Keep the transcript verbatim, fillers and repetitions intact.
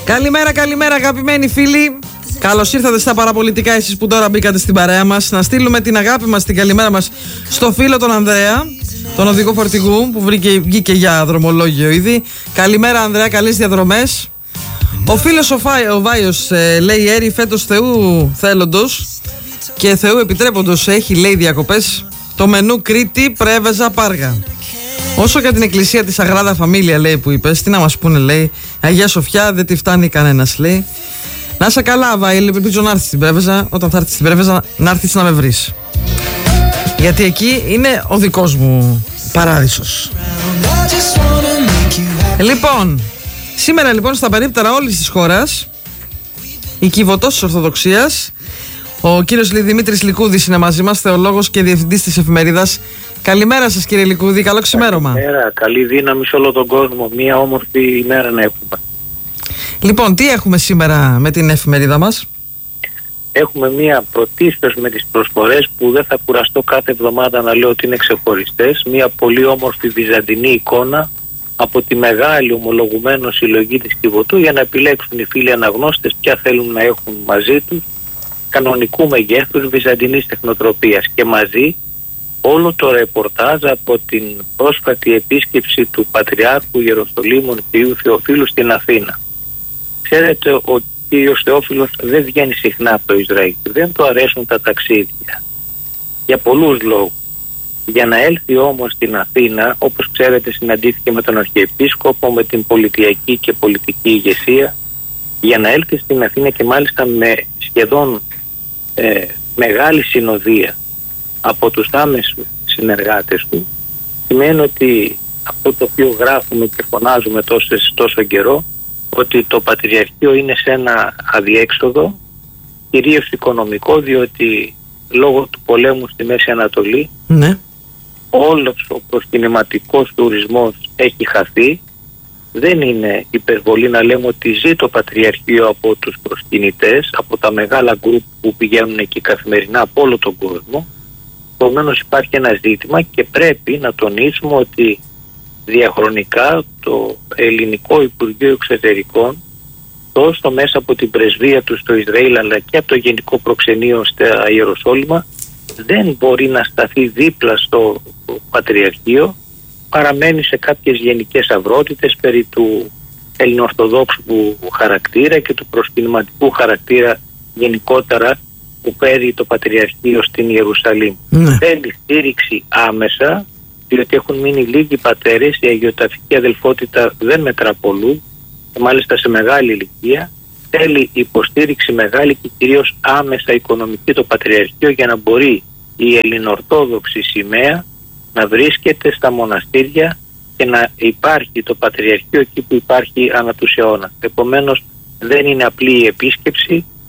Καλημέρα, καλημέρα αγαπημένοι φίλοι. Καλώς ήρθατε στα παραπολιτικά, εσείς που τώρα μπήκατε στην παρέα μας. Να στείλουμε την αγάπη μας, την καλημέρα μας στο φίλο τον Ανδρέα, τον οδηγό φορτηγού που βρήκε, βγήκε για δρομολόγιο ήδη. Καλημέρα Ανδρέα, καλές διαδρομές. Ο φίλος ο, Φάι, ο Βάιος ε, λέει έρη φέτος Θεού θέλοντος και Θεού επιτρέποντος έχει, λέει, διακοπές το μενού Κρήτη, Πρέβεζα, Πάργα. Όσο για την εκκλησία της Σαγράδα Φαμίλια, λέει, που είπες, τι να μας πούνε, λέει, Αγία Σοφιά δεν τη φτάνει κανένας, λέει. Να είσαι καλά, Βάιλ, ελπίζω να έρθεις στην Πρέβεζα. Όταν θα έρθεις στην Πρέβεζα, να έρθεις να με βρεις. Γιατί εκεί είναι ο δικός μου παράδεισος. Λοιπόν, σήμερα λοιπόν στα περίπτερα όλης της χώρας, η κυβωτός της Ορθοδοξίας, ο κύριος Δημήτρης Λικούδης είναι μαζί μας, θεολόγος και διευθυντής της εφημερίδας. Καλημέρα σας κύριε Λικούδη, καλό ξημέρωμα. Καλημέρα, καλή δύναμη σε όλο τον κόσμο, μία όμορφη ημέρα να έχουμε. Λοιπόν, τι έχουμε σήμερα με την εφημερίδα μας? Έχουμε μία πρωτίστως με τις προσφορές που δεν θα κουραστώ κάθε εβδομάδα να λέω ότι είναι ξεχωριστές. Μία πολύ όμορφη βυζαντινή εικόνα από τη μεγάλη ομολογουμένο συλλογή της Κιβωτού για να επιλέξουν οι φίλοι αναγνώστες ποια θέλουν να έχουν μαζί τους, κανονικού μεγέθους βυζαντινής τεχνοτροπίας, και μαζί όλο το ρεπορτάζ από την πρόσφατη επίσκεψη του Πατριάρχου Ιεροσολύμων Θείου Θεοφύλου στην Αθήνα. Ξέρετε, ο κύριος Θεόφιλος δεν βγαίνει συχνά από το Ισραήλ, δεν του αρέσουν τα ταξίδια για πολλούς λόγους. Για να έλθει όμως στην Αθήνα, όπως ξέρετε, συναντήθηκε με τον Αρχιεπίσκοπο, με την πολιτιακή και πολιτική ηγεσία. Για να έλθει στην Αθήνα και μάλιστα με σχεδόν ε, μεγάλη συνοδεία από τους άμεσους συνεργάτες του, σημαίνει ότι αυτό το οποίο γράφουμε και φωνάζουμε τόσο, τόσο καιρό, ότι το Πατριαρχείο είναι σε ένα αδιέξοδο, κυρίως οικονομικό, διότι λόγω του πολέμου στη Μέση Ανατολή, ναι, όλος ο προσκυνηματικός τουρισμός έχει χαθεί. Δεν είναι υπερβολή να λέμε ότι ζει το Πατριαρχείο από τους προσκυνητές, από τα μεγάλα γκρουπ που πηγαίνουν εκεί καθημερινά από όλο τον κόσμο. Επομένως υπάρχει ένα ζήτημα και πρέπει να τονίσουμε ότι διαχρονικά το Ελληνικό Υπουργείο Εξωτερικών, τόσο μέσα από την πρεσβεία του στο Ισραήλ αλλά και από το Γενικό Προξενείο στα Ιεροσόλυμα, δεν μπορεί να σταθεί δίπλα στο Πατριαρχείο, παραμένει σε κάποιες γενικές αυρότητες περί του ελληνοορθοδόξου χαρακτήρα και του προσκυνηματικού χαρακτήρα γενικότερα που φέρει το Πατριαρχείο στην Ιερουσαλήμ. Ναι. Θέλει στήριξη άμεσα, διότι έχουν μείνει λίγοι πατέρες, η αγιοταφική αδελφότητα δεν μετρά πολλού, και μάλιστα σε μεγάλη ηλικία. Θέλει υποστήριξη μεγάλη και κυρίως άμεσα οικονομική το Πατριαρχείο για να μπορεί η ελληνοορθόδοξη σημαία να βρίσκεται στα μοναστήρια και να υπάρχει το Πατριαρχείο εκεί που υπάρχει ανά τους αιώνας. Επομένως δεν είναι απλή η επίσκεψη,